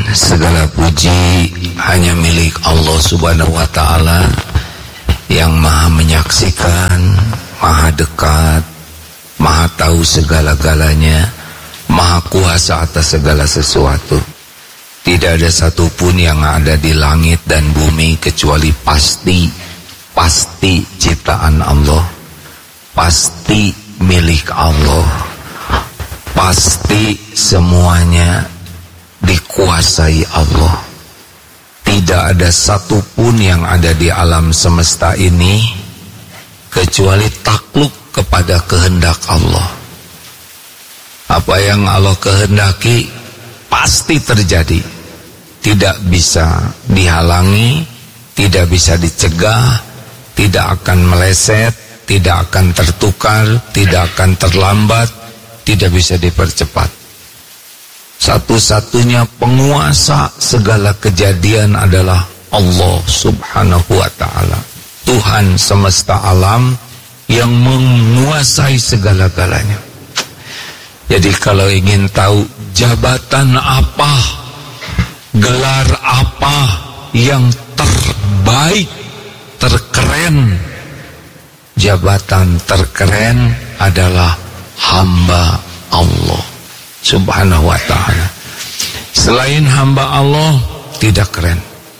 Segala puji hanya milik Allah Subhanahu wa ta'ala yang maha menyaksikan, maha dekat, maha tahu segala-galanya, maha kuasa atas segala sesuatu. Tidak ada satupun yang ada di langit dan bumi kecuali pasti ciptaan Allah, pasti milik Allah, pasti semuanya dikuasai Allah. Tidak ada satupun yang ada di alam semesta ini kecuali takluk kepada kehendak Allah. Apa yang Allah kehendaki pasti terjadi. Tidak bisa dihalangi, tidak bisa dicegah, tidak akan meleset, tidak akan tertukar, tidak akan terlambat, tidak bisa dipercepat. Satu-satunya penguasa segala kejadian adalah Allah Subhanahu wa ta'ala, Tuhan semesta alam yang menguasai segala-galanya. Jadi kalau ingin tahu jabatan apa, gelar apa yang terbaik, terkeren, jabatan terkeren adalah hamba Allah Subhanahu wa ta'ala. Selain hamba Allah tidak keren.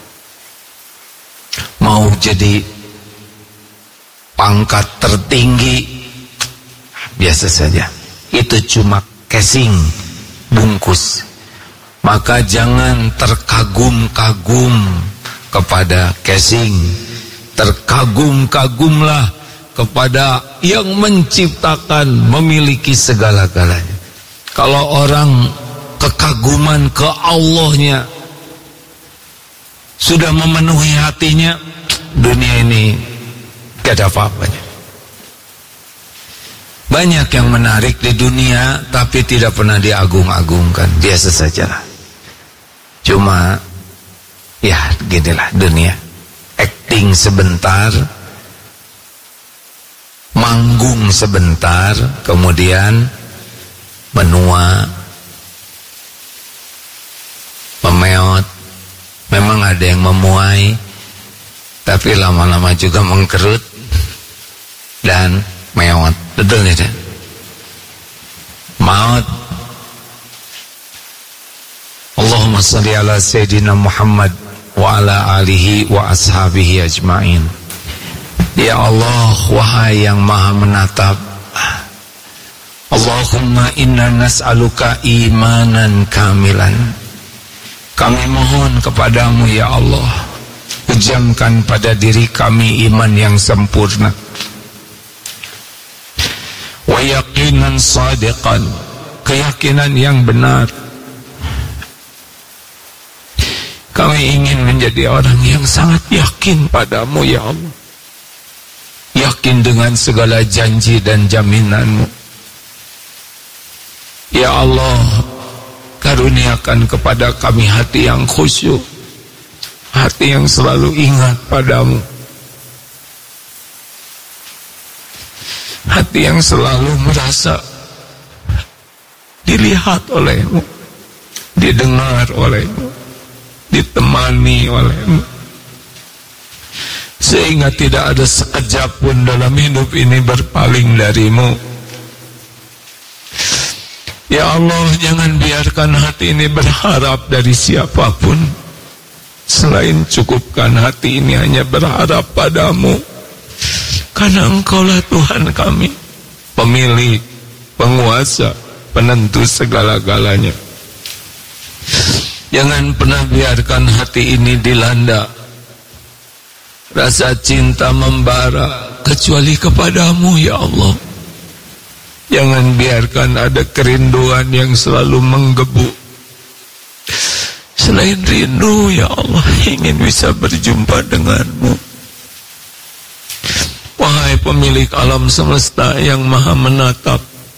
Mau jadi pangkat tertinggi biasa saja, itu cuma casing, bungkus. Maka jangan terkagum-kagum kepada casing, terkagum-kagumlah kepada yang menciptakan, memiliki segala-galanya. Kalau orang kekaguman ke Allahnya sudah memenuhi hatinya, dunia ini gak ada apa-apanya. Banyak yang menarik di dunia tapi tidak pernah diagung-agungkan, biasa sajalah. Cuma ya ginilah dunia, acting sebentar, manggung sebentar, kemudian menua, memeot. Memang ada yang memuai, tapi lama-lama juga mengkerut dan meot. Betul tidak? Maut. Allahumma salli ala Sayyidina Muhammad wa ala alihi wa ashabihi ajma'in. Ya Allah, wahai yang maha menatap, Allahumma inna nas'aluka imanan kamilan. Kami mohon kepadamu ya Allah, pejamkan pada diri kami iman yang sempurna. Wa yaqinan sadiqan, keyakinan yang benar. Kami ingin menjadi orang yang sangat yakin padamu ya Allah, yakin dengan segala janji dan jaminanmu. Ya Allah, karuniakan kepada kami hati yang khusyuk, hati yang selalu ingat padamu, hati yang selalu merasa dilihat olehmu, didengar olehmu, ditemani olehmu, sehingga tidak ada sekejap pun dalam hidup ini berpaling darimu. Ya Allah, jangan biarkan hati ini berharap dari siapapun selain cukupkan hati ini hanya berharap padamu, karena Engkaulah Tuhan kami, pemilik, penguasa, penentu segala-galanya. Jangan pernah biarkan hati ini dilanda rasa cinta membara kecuali kepadamu ya Allah. Jangan biarkan ada kerinduan yang selalu menggebu selain rindu ya Allah, ingin bisa berjumpa denganmu. Wahai pemilik alam semesta yang maha menatap,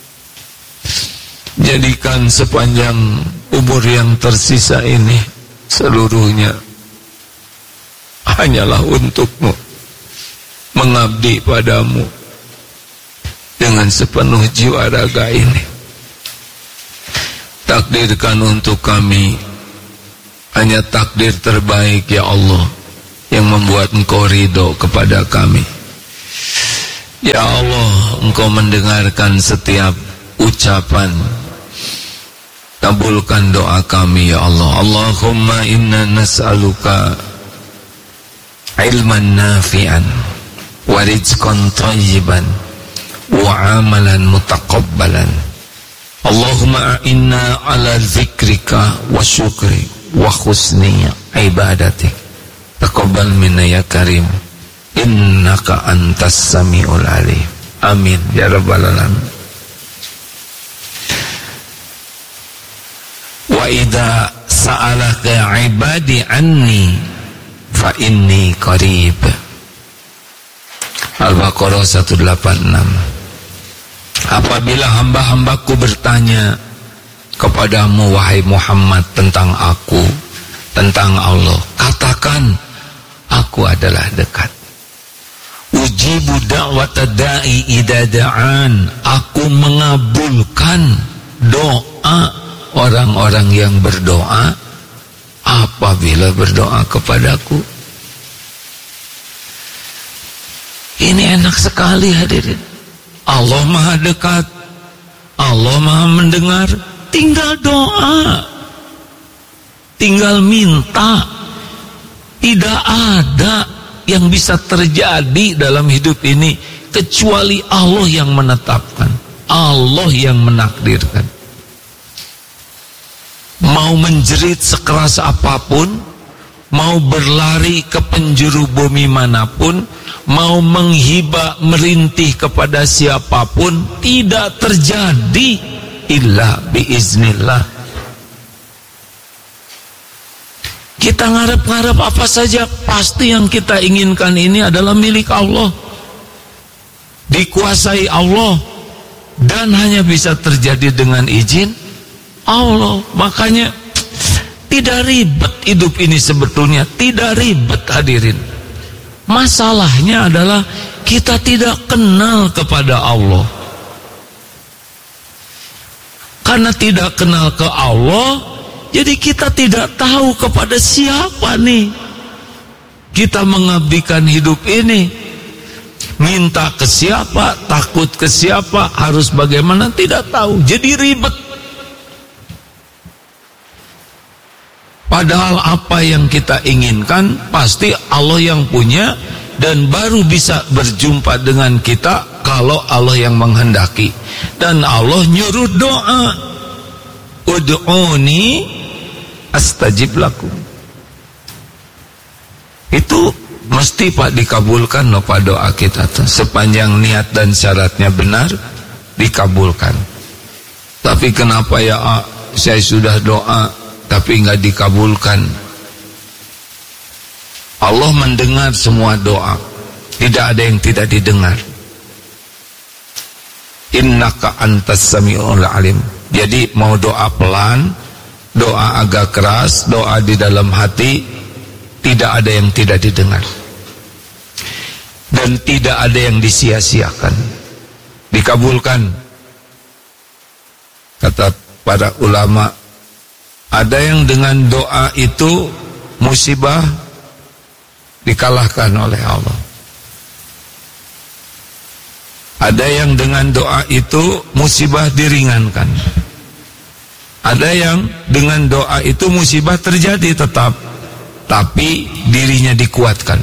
jadikan sepanjang umur yang tersisa ini seluruhnya hanyalah untukmu, mengabdi padamu dengan sepenuh jiwa raga ini. Takdirkan untuk kami Hanya takdir terbaik ya Allah yang membuat Engkau ridho kepada kami. Ya Allah, Engkau mendengarkan setiap ucapan. Kabulkan doa kami ya Allah. Allahumma inna nas'aluka ilman nafi'an wa rizqan thayyiban wa amalan mutaqabbalan. Allahumma inna ala zikrika wa syukri wa husni ibadatik. Taqabbal minna ya karim, innaka antas samiul alim. Amin ya rabbal alamin. Wa idza sa'alaka ibadi anni fa inni qarib. Al-Baqarah 186. Apabila hamba-hambaku bertanya kepadamu wahai Muhammad tentang aku, tentang Allah, katakan aku adalah dekat. Ujibu da'wata da'i idza da'an. Aku mengabulkan doa orang-orang yang berdoa apabila berdoa kepadaku. Ini enak sekali hadirin. Allah maha dekat, Allah maha mendengar. Tinggal doa, tinggal minta. Tidak ada yang bisa terjadi dalam hidup ini kecuali Allah yang menetapkan, Allah yang menakdirkan. Mau menjerit sekeras apapun, mau berlari ke penjuru bumi manapun, mau menghibah merintih kepada siapapun, tidak terjadi illa biiznillah. Kita ngarep-ngarep apa saja, pasti yang kita inginkan ini adalah milik Allah, dikuasai Allah, dan hanya bisa terjadi dengan izin Allah. Makanya tidak ribet hidup ini sebetulnya, tidak ribet hadirin. Masalahnya adalah kita tidak kenal kepada Allah. Karena tidak kenal ke Allah, jadi kita tidak tahu kepada siapa nih kita mengabdikan hidup ini. Minta ke siapa, takut ke siapa, harus bagaimana, tidak tahu. Jadi ribet. Padahal apa yang kita inginkan pasti Allah yang punya, dan baru bisa berjumpa dengan kita kalau Allah yang menghendaki. Dan Allah nyuruh doa, ud'uni astajib lakum. Itu mesti Pak dikabulkan loh Pak doa kita tuh. Sepanjang niat dan syaratnya benar, dikabulkan. Tapi kenapa ya saya sudah doa tapi nggak dikabulkan? Allah mendengar semua doa, tidak ada yang tidak didengar. Innaka antas samiul alim. Jadi mau doa pelan, doa agak keras, doa di dalam hati, tidak ada yang tidak didengar. Dan tidak ada yang disia-siakan, dikabulkan. Kata para ulama, ada yang dengan doa itu musibah dikalahkan oleh Allah. Ada yang dengan doa itu musibah diringankan. Ada yang dengan doa itu musibah terjadi tetap, tapi dirinya dikuatkan.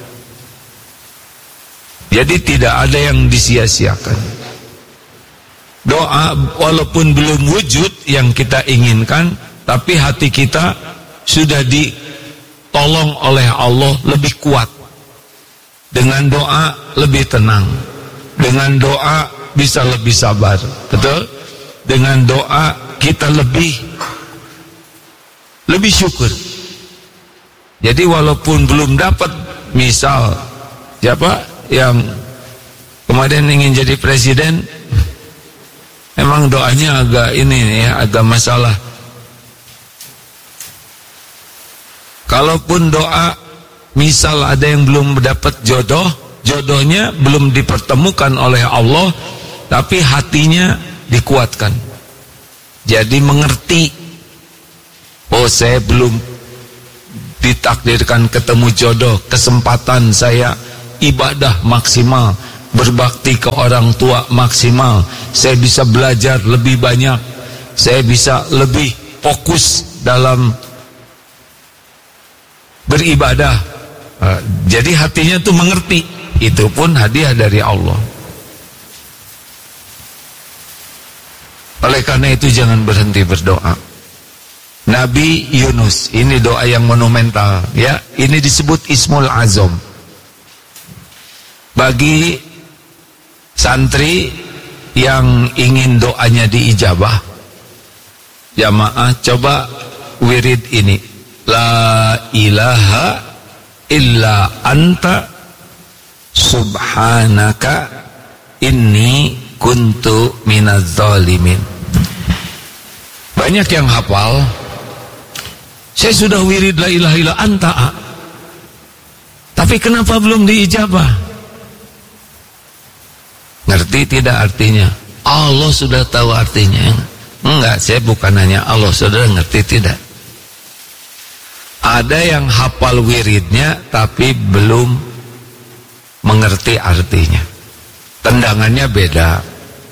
Jadi tidak ada yang disia-siakan. Doa walaupun belum wujud yang kita inginkan, tapi hati kita sudah ditolong oleh Allah lebih kuat. Dengan doa lebih tenang. Dengan doa bisa lebih sabar. Betul? Dengan doa kita lebih syukur. Jadi walaupun belum dapat, misal siapa yang kemarin ingin jadi presiden, emang doanya agak ini ya, agak masalah. Kalaupun doa misal ada yang belum dapat jodoh, jodohnya belum dipertemukan oleh Allah, tapi hatinya dikuatkan. Jadi mengerti, oh saya belum ditakdirkan ketemu jodoh, kesempatan saya ibadah maksimal, berbakti ke orang tua maksimal, saya bisa belajar lebih banyak, saya bisa lebih fokus dalam beribadah. Jadi hatinya tuh mengerti, itu pun hadiah dari Allah. Oleh karena itu jangan berhenti berdoa. Nabi Yunus, ini doa yang monumental ya, ini disebut Ismul Azam. Bagi santri yang ingin doanya diijabah, jamaah coba wirid ini, la ilaha illa anta subhanaka inni kuntu minaz zalimin. Banyak yang hafal, saya sudah wirid la ilaha illa anta, tapi kenapa belum diijabah? Ngerti tidak artinya? Allah sudah tahu artinya. Enggak, saya bukan hanya Allah, saudara ngerti tidak? Ada yang hafal wiridnya tapi belum mengerti artinya. Tendangannya beda.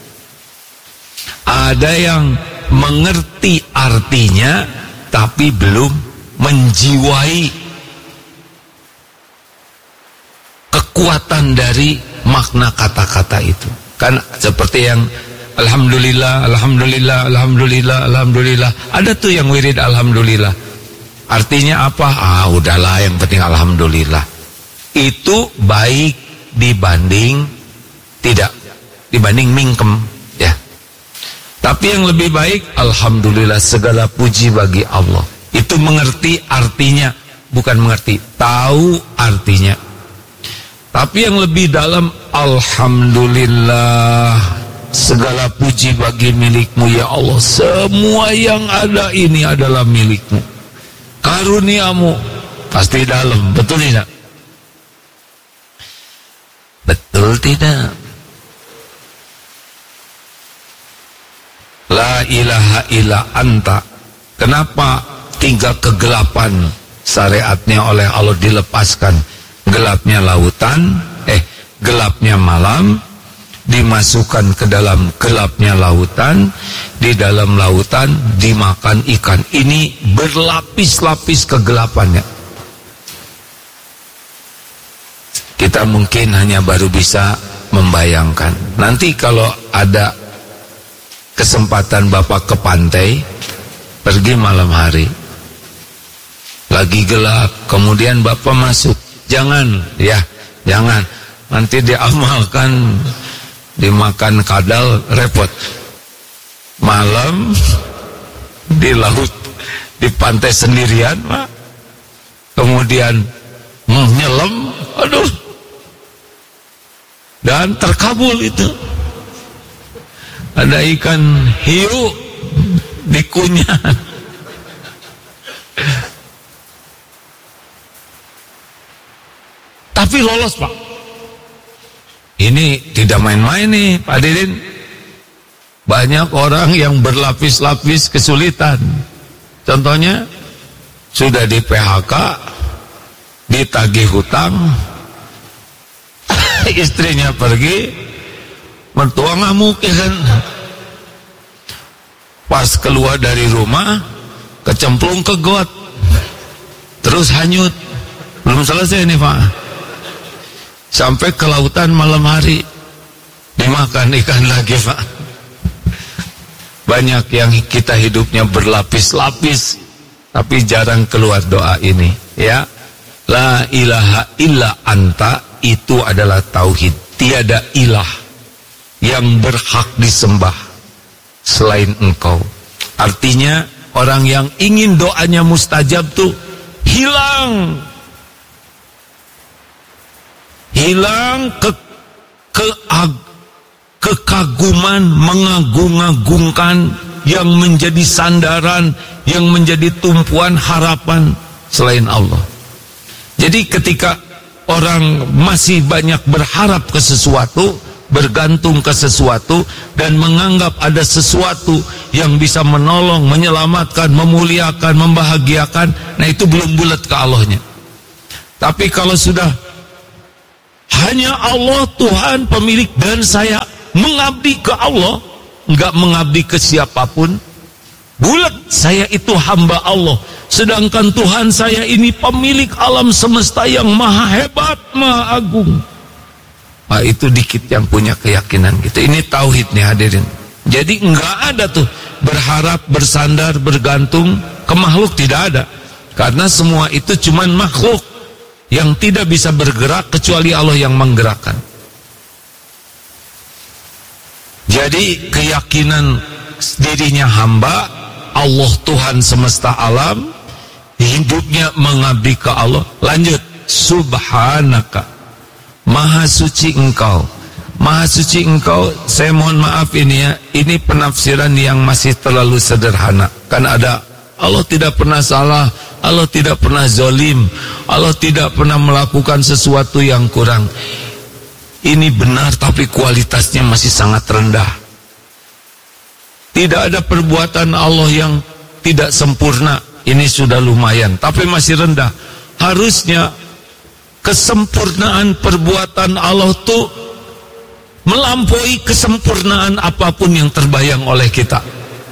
Ada yang mengerti artinya tapi belum menjiwai kekuatan dari makna kata-kata itu. Kan seperti yang alhamdulillah, alhamdulillah, alhamdulillah, alhamdulillah. Ada tuh yang wirid alhamdulillah. Artinya apa? Udahlah, yang penting alhamdulillah. Itu baik dibanding tidak, dibanding mingkem ya. Tapi yang lebih baik alhamdulillah, segala puji bagi Allah. Itu mengerti artinya, bukan mengerti, tahu artinya. Tapi yang lebih dalam, alhamdulillah, segala puji bagi milikmu ya Allah. Semua yang ada ini adalah milikmu, karuniamu. Pasti dalam, betul tidak? Betul tidak? La ilaha illa anta. Kenapa 3 kegelapan syariatnya oleh Allah dilepaskan? Gelapnya lautan, gelapnya malam, dimasukkan ke dalam gelapnya lautan, di dalam lautan dimakan ikan. Ini berlapis-lapis kegelapannya. Kita mungkin hanya baru bisa membayangkan. Nanti kalau ada kesempatan Bapak ke pantai, pergi malam hari, lagi gelap, kemudian Bapak masuk, jangan ya, jangan, nanti diamalkan, dimakan kadal, repot. Malam di laut, di pantai sendirian, Pak. Kemudian nyelam, aduh, dan terkabul itu. Ada ikan hiu dikunyah. Tapi lolos, Pak. Ini tidak main-main nih, Pak Didin. Banyak orang yang berlapis-lapis kesulitan. Contohnya, sudah di PHK, ditagih hutang, istrinya pergi, mertua ngamuk ya kan. Pas keluar dari rumah, kecemplung ke got, terus hanyut. Belum selesai nih, Pak. Sampai ke lautan malam hari, dimakan ikan lagi, Pak. Banyak yang kita hidupnya berlapis-lapis, tapi jarang keluar doa ini ya. La ilaha illa anta, itu adalah tauhid. Tiada ilah yang berhak disembah selain engkau. Artinya orang yang ingin doanya mustajab tuh hilang kekaguman, mengagung-agungkan yang menjadi sandaran, yang menjadi tumpuan harapan selain Allah. Jadi ketika orang masih banyak berharap ke sesuatu, bergantung ke sesuatu, dan menganggap ada sesuatu yang bisa menolong, menyelamatkan, memuliakan, membahagiakan, nah itu belum bulat ke Allahnya. Tapi kalau sudah hanya Allah Tuhan pemilik dan saya mengabdi ke Allah, enggak mengabdi ke siapapun, bulat saya itu hamba Allah, sedangkan Tuhan saya ini pemilik alam semesta yang maha hebat, maha agung. Nah, itu dikit yang punya keyakinan gitu. Ini tauhid nih hadirin. Jadi enggak ada tuh berharap, bersandar, bergantung ke makhluk, tidak ada. Karena semua itu cuman makhluk yang tidak bisa bergerak kecuali Allah yang menggerakkan. Jadi keyakinan dirinya hamba, Allah Tuhan semesta alam, hidupnya mengabdi ke Allah. Lanjut, subhanaka, maha suci engkau. Maha suci engkau, saya mohon maaf ini ya, ini penafsiran yang masih terlalu sederhana. Kan ada Allah tidak pernah salah, Allah tidak pernah zalim, Allah tidak pernah melakukan sesuatu yang kurang. Ini benar tapi kualitasnya masih sangat rendah. Tidak ada perbuatan Allah yang tidak sempurna. Ini sudah lumayan, tapi masih rendah. Harusnya kesempurnaan perbuatan Allah itu melampaui kesempurnaan apapun yang terbayang oleh kita.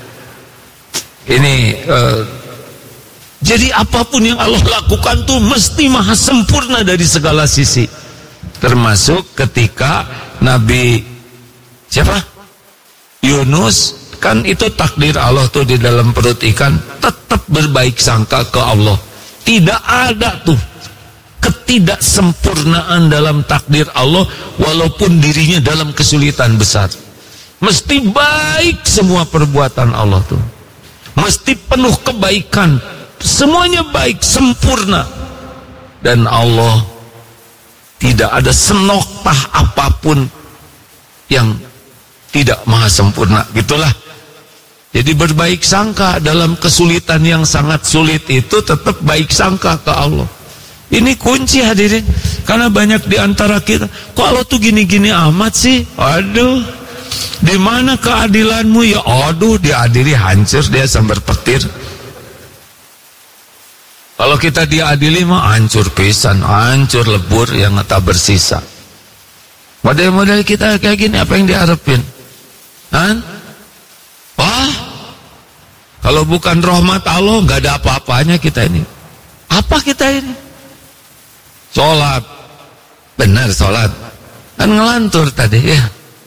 Ini jadi apapun yang Allah lakukan tuh mesti maha sempurna dari segala sisi. Termasuk ketika Nabi siapa? Yunus, kan itu takdir Allah tuh di dalam perut ikan, tetap berbaik sangka ke Allah. Tidak ada tuh ketidaksempurnaan dalam takdir Allah, walaupun dirinya dalam kesulitan besar. Mesti baik semua perbuatan Allah tuh, mesti penuh kebaikan, semuanya baik, sempurna. Dan Allah tidak ada senoktah apapun yang tidak maha sempurna, gitulah. Jadi berbaik sangka dalam kesulitan yang sangat sulit itu, tetap baik sangka ke Allah. Ini kunci hadirin. Karena banyak di antara kita, kok Allah tuh gini-gini amat sih? Aduh, di mana keadilanmu ya? Aduh, diadili hancur dia sambar petir. Kalau kita diadili mah hancur pisan, hancur lebur yang tak bersisa. Model-model kita kayak gini, apa yang diharapin? Wah, kalau bukan rahmat Allah nggak ada apa-apanya kita ini. Apa kita ini? Sholat, benar sholat, kan ngelantur tadi ya.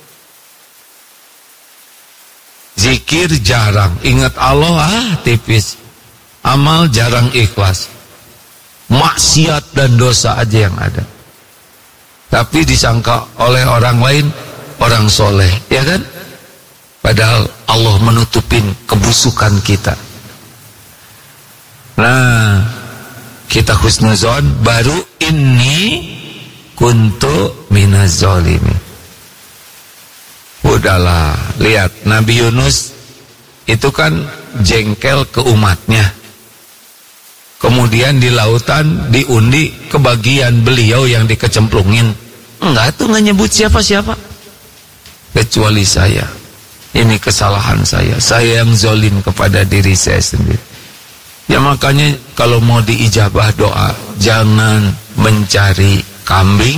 Zikir jarang, ingat Allah tipis. Amal jarang ikhlas. Maksiat dan dosa aja yang ada. Tapi disangka oleh orang lain orang soleh, ya kan? Padahal Allah menutupin kebusukan kita. Nah, kita husnuzon, baru ini kuntu minaz zalimin. Udahlah, lihat Nabi Yunus itu kan jengkel ke umatnya. Kemudian di lautan diundi kebagian beliau yang dikecemplungin. Enggak tuh, nggak nyebut siapa-siapa kecuali saya. Ini kesalahan saya yang zalim kepada diri saya sendiri. Ya makanya kalau mau diijabah doa, jangan mencari kambing.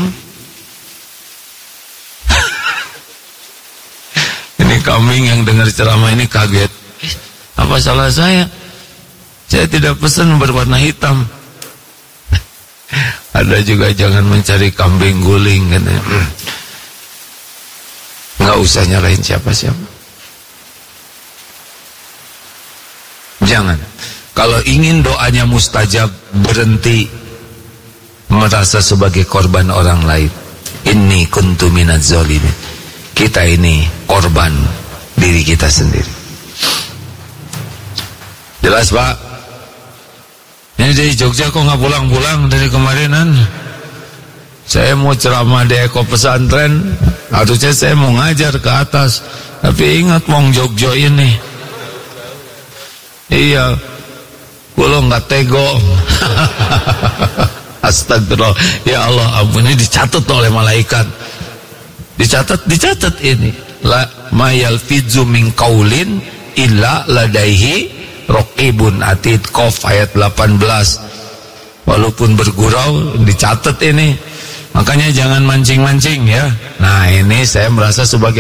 Ini kambing yang dengar ceramah ini kaget. Apa salah saya? Saya tidak pesan berwarna hitam. Ada juga jangan mencari kambing guling katanya. Nggak usah nyalahin siapa-siapa. Jangan. Kalau ingin doanya mustajab, berhenti merasa sebagai korban orang lain. Inni kuntu minaz zalimin. Kita ini korban diri kita sendiri. Jelas Pak? Ini dari Jogja kok nggak pulang-pulang dari kemarinan? Saya mau ceramah di Eko Pesantren, harusnya saya mau ngajar ke atas, tapi ingat Wong Jogja ini. Iya, kulo nggak tego. Astagfirullah, ya Allah ampun, ini dicatat oleh malaikat. Dicatat ini. La mayal fidzu min qaulin illa ladaihi raqibun atid. Qaf ayat 18. Walaupun bergurau dicatat ini. Makanya jangan mancing-mancing ya. Nah, ini saya merasa sebagai